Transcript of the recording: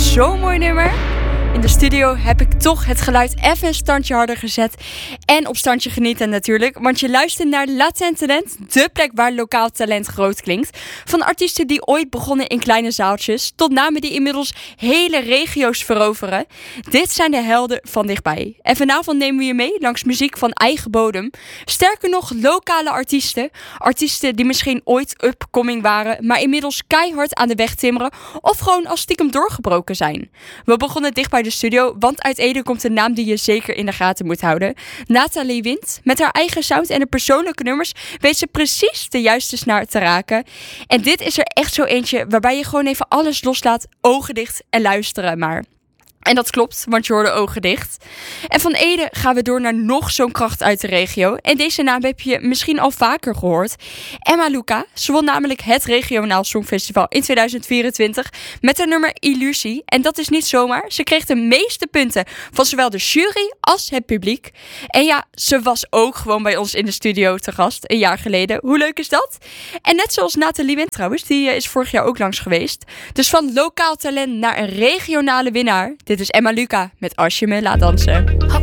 zo'n mooi nummer. In de studio heb ik toch het geluid even een standje harder gezet. En op standje genieten natuurlijk. Want je luistert naar Latent Talent. De plek waar lokaal talent groot klinkt. Van artiesten die ooit begonnen in kleine zaaltjes. Tot namen die inmiddels hele regio's veroveren. Dit zijn de helden van dichtbij. En vanavond nemen we je mee langs muziek van eigen bodem. Sterker nog, lokale artiesten. Artiesten die misschien ooit upcoming waren. Maar inmiddels keihard aan de weg timmeren. Of gewoon als stiekem doorgebroken zijn. We begonnen dicht bij de studio, want uit Ede komt een naam die je zeker in de gaten moet houden. Nathalie Wind. Met haar eigen sound en de persoonlijke nummers weet ze precies de juiste snaar te raken. En dit is er echt zo eentje waarbij je gewoon even alles loslaat, ogen dicht en luisteren maar. En dat klopt, want je hoorde ogen dicht. En van Ede gaan we door naar nog zo'n kracht uit de regio. En deze naam heb je misschien al vaker gehoord. Emma Luca. Ze won namelijk het regionaal songfestival in 2024 met haar nummer Illusie. En dat is niet zomaar. Ze kreeg de meeste punten van zowel de jury als het publiek. En ja, ze was ook gewoon bij ons in de studio te gast een jaar geleden. Hoe leuk is dat? En net zoals Nathalie Wind trouwens, die is vorig jaar ook langs geweest. Dus van lokaal talent naar een regionale winnaar. Dit is Emma Luca met Als je me laat dansen.